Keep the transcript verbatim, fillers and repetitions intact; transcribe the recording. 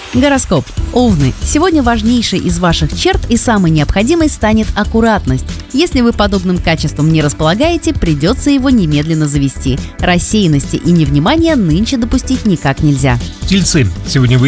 Гороскоп. Овны. Сегодня важнейшей из ваших черт и самой необходимой станет аккуратность. Если вы подобным качеством не располагаете, придется его немедленно завести. Рассеянности и невнимания нынче допустить никак нельзя. Тельцы. Сегодня вы